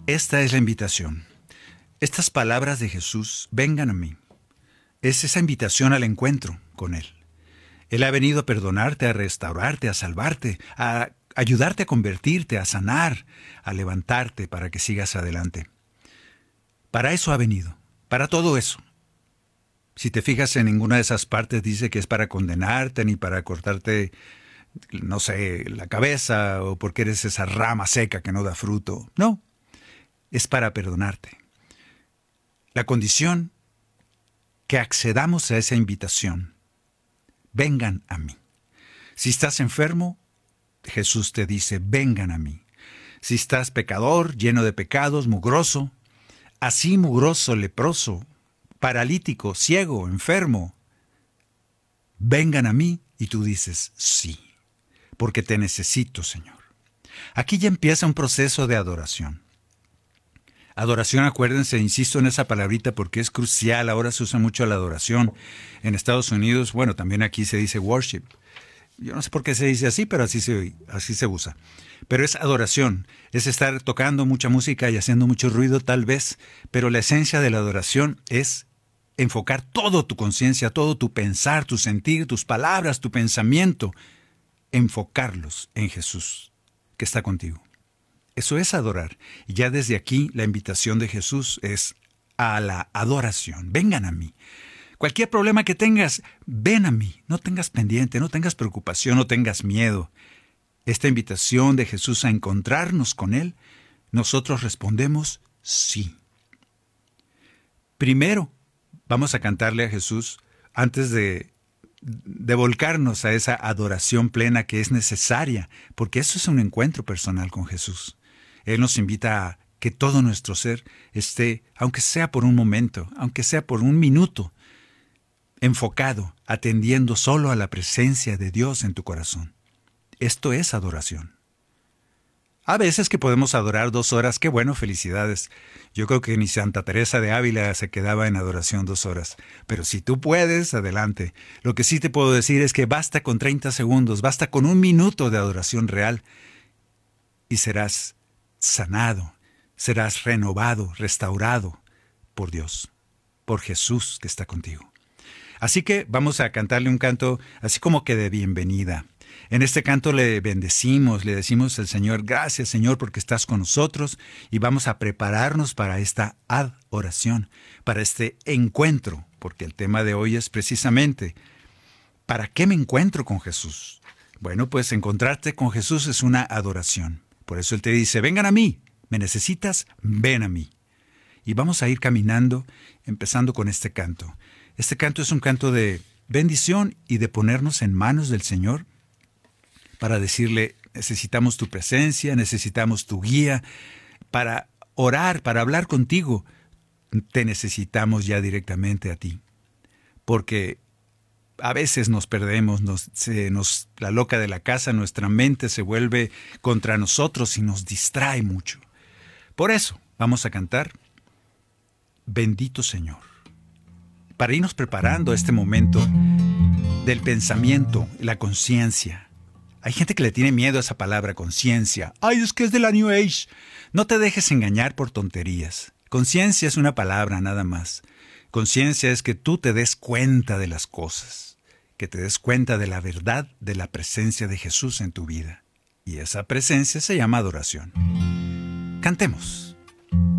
Esta es la invitación. Estas palabras de Jesús, vengan a mí. Es esa invitación al encuentro con Él. Él ha venido a perdonarte, a restaurarte, a salvarte, a ayudarte a convertirte, a sanar, a levantarte para que sigas adelante. Para eso ha venido, para todo eso. Si te fijas, en ninguna de esas partes dice que es para condenarte, ni para cortarte, no sé, la cabeza, o porque eres esa rama seca que no da fruto. No, es para perdonarte. La condición, que accedamos a esa invitación. Vengan a mí. Si estás enfermo, Jesús te dice, vengan a mí. Si estás pecador, lleno de pecados, mugroso, así mugroso, leproso, paralítico, ciego, enfermo, vengan a mí, y tú dices, sí, porque te necesito, Señor. Aquí ya empieza un proceso de adoración. Adoración, acuérdense, insisto en esa palabrita porque es crucial. Ahora se usa mucho la adoración. En Estados Unidos, bueno, también aquí se dice worship. Yo no sé por qué se dice así, pero así se usa. Pero es adoración, es estar tocando mucha música y haciendo mucho ruido tal vez, pero la esencia de la adoración es enfocar todo tu conciencia, todo tu pensar, tu sentir, tus palabras, tu pensamiento, enfocarlos en Jesús, que está contigo. Eso es adorar. Y ya desde aquí la invitación de Jesús es a la adoración. Vengan a mí. Cualquier problema que tengas, ven a mí. No tengas pendiente, no tengas preocupación, no tengas miedo. Esta invitación de Jesús a encontrarnos con Él, nosotros respondemos sí. Primero, vamos a cantarle a Jesús antes de volcarnos a esa adoración plena que es necesaria, porque eso es un encuentro personal con Jesús. Él nos invita a que todo nuestro ser esté, aunque sea por un momento, aunque sea por un minuto, enfocado, atendiendo solo a la presencia de Dios en tu corazón. Esto es adoración. A veces que podemos adorar 2 horas, qué bueno, felicidades. Yo creo que ni Santa Teresa de Ávila se quedaba en adoración 2 horas. Pero si tú puedes, adelante. Lo que sí te puedo decir es que basta con 30 segundos, basta con 1 minuto de adoración real y serás sanado, serás renovado, restaurado por Dios, por Jesús que está contigo. Así que vamos a cantarle un canto así como que de bienvenida. En este canto le bendecimos, le decimos al Señor, gracias Señor porque estás con nosotros, y vamos a prepararnos para esta adoración, para este encuentro, porque el tema de hoy es precisamente, ¿para qué me encuentro con Jesús? Bueno, pues encontrarte con Jesús es una adoración. Por eso Él te dice, vengan a mí, ¿me necesitas? Ven a mí. Y vamos a ir caminando, empezando con este canto. Este canto es un canto de bendición y de ponernos en manos del Señor para decirle, necesitamos tu presencia, necesitamos tu guía, para orar, para hablar contigo. Te necesitamos ya directamente a ti. Porque a veces nos perdemos, la loca de la casa, nuestra mente se vuelve contra nosotros y nos distrae mucho. Por eso vamos a cantar Bendito Señor, para irnos preparando a este momento del pensamiento, la conciencia. Hay gente que le tiene miedo a esa palabra conciencia. ¡Ay, es que es de la New Age! No te dejes engañar por tonterías. Conciencia es una palabra nada más. Conciencia es que tú te des cuenta de las cosas, que te des cuenta de la verdad de la presencia de Jesús en tu vida. Y esa presencia se llama adoración. Cantemos.